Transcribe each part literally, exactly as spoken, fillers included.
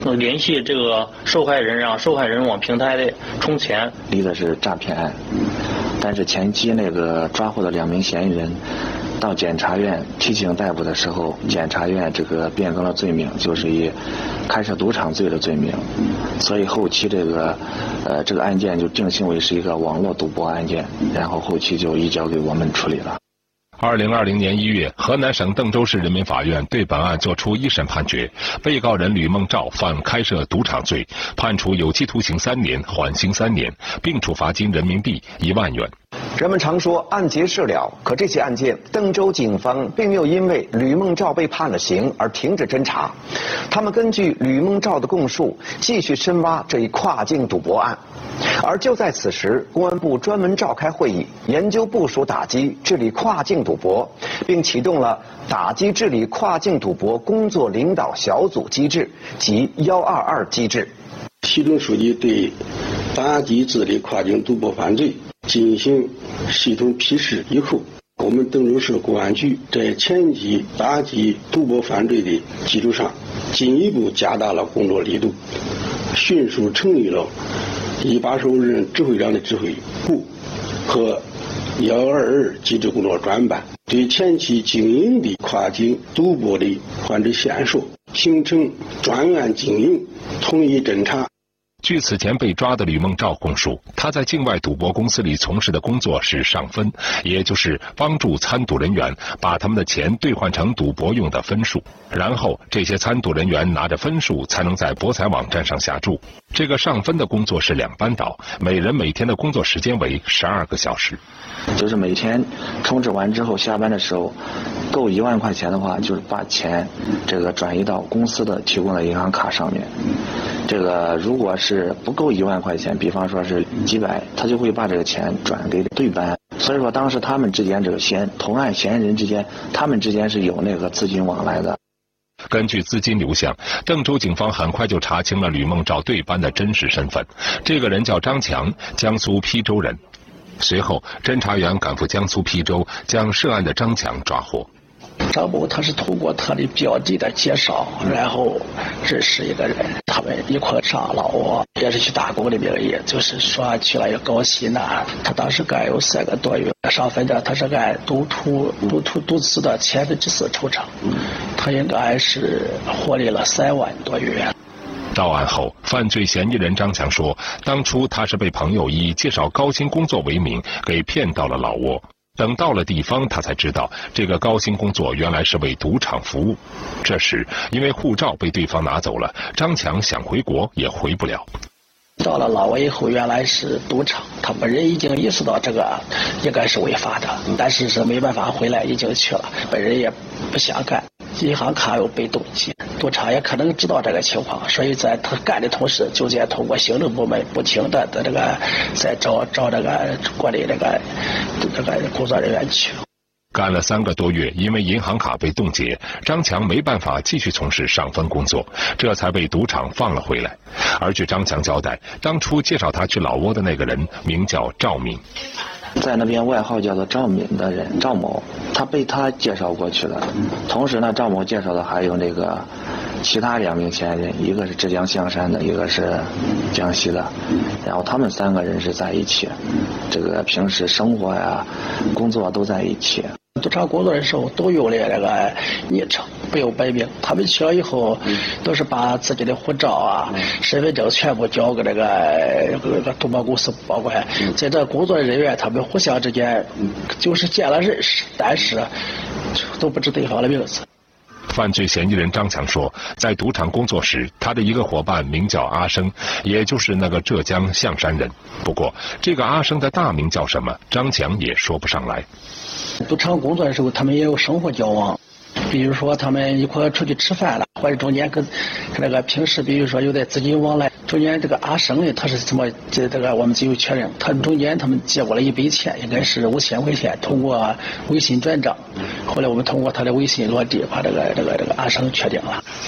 联系这个受害人，让受害人往平台里充钱。 离的是诈骗案，但是前期那个抓获的两名嫌疑人到检察院提请逮捕的时候，检察院这个变更了罪名，就是以开设赌场罪的罪名，所以后期这个呃这个案件就定性为是一个网络赌博案件，然后后期就移交给我们处理了。 二零二零年一月，河南省邓州市人民法院对本案作出一审判决，被告人吕梦照犯开设赌场罪，判处有期徒刑三年，缓刑三年，并处罚金人民币一万元。 人们常说案结事了，可这起案件，邓州警方并没有因为吕梦照被判了刑而停止侦查，他们根据吕梦照的供述，继续深挖这一跨境赌博案。而就在此时，公安部专门召开会议，研究部署打击治理跨境赌博，并启动了打击治理跨境赌博工作领导小组机制及一二二机制。 习总书记对打击治理跨境赌博犯罪进行系统批示以后，我们邓州市公安局在前期打击赌博犯罪的基础上，进一步加大了工作力度，迅速成立了一把手人指挥长的指挥部和一二二机制工作专班，对前期经营的跨境赌博的犯罪线索形成专案经营、统一侦查。 据此前被抓的吕梦照供述，他在境外赌博公司里从事的工作是上分，也就是帮助参赌人员把他们的钱兑换成赌博用的分数，然后这些参赌人员拿着分数才能在博彩网站上下注。这个上分的工作是两班倒，每人每天的工作时间为十二个小时。 就是每天充值完之后，下班的时候够一万块钱的话，就是把钱这个转移到公司的提供的银行卡上面。这个如果是不够一万块钱，比方说是几百，他就会把这个钱转给对班。所以说当时他们之间这个嫌同案嫌疑人之间，他们之间是有那个资金往来的。 根据资金流向，邓州警方很快就查清了吕梦照对班的真实身份。这个人叫张强，江苏邳州人。随后，侦查员赶赴江苏邳州，将涉案的张强抓获。 张某他是通过他的表弟的介绍，然后认识一个人，他们一块上老挝，也是去打工的名义，就是说去了一个高西南，他当时干有三个多月，上分的他是按赌徒赌徒赌资的千分之四抽成，他应该是获利了三万多元。 到案后，犯罪嫌疑人张强说，当初他是被朋友以介绍高薪工作为名给骗到了老挝。等到了地方，他才知道这个高薪工作原来是为赌场服务。这时，因为护照被对方拿走了，张强想回国也回不了。 到了老挝以后，原来是赌场，他本人已经意识到这个应该是违法的，但是是没办法回来，已经去了，本人也不想干。银行卡又被冻结，赌场也可能知道这个情况，所以在他干的同时，就在通过行政部门不停的的这个在找找这个国内这个这个工作人员去。 干了三个多月，因为银行卡被冻结，张强没办法继续从事上分工作，这才被赌场放了回来。而据张强交代，当初介绍他去老挝的那个人名叫赵敏， 在那边外号叫做赵敏的人赵某，他被他介绍过去了。同时呢，赵某介绍的还有那个其他两名嫌疑人，一个是浙江象山的，一个是江西的，然后他们三个人是在一起，这个平时生活呀、工作都在一起。 赌场工作的时候都有了这个昵称，没有本名。他们去了以后，都是把自己的护照啊、身份证全部交给这个这个赌博公司保管。在这工作人员，他们互相之间就是见了认识，但是都不知对方的名字。 犯罪嫌疑人张强说，在赌场工作时，他的一个伙伴名叫阿生，也就是那个浙江象山人。不过，这个阿生的大名叫什么，张强也说不上来。 赌场工作的时候，他们也有生活交往，比如说他们一块出去吃饭了，或者中间跟跟那个平时，比如说有点资金往来，中间这个阿生呢，他是怎么这这个我们只有确认，他中间他们借过了一笔钱，应该是五千块钱，通过微信转账，后来我们通过他的微信落地，把这个这个这个阿生确定了。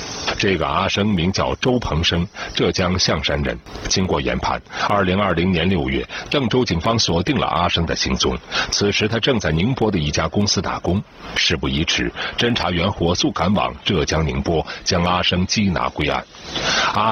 这个阿生名叫周鹏生，浙江象山人。经过研判，二零二零年六月，邓州警方锁定了阿生的行踪。此时他正在宁波的一家公司打工。事不宜迟，侦查员火速赶往浙江宁波，将阿生缉拿归案。阿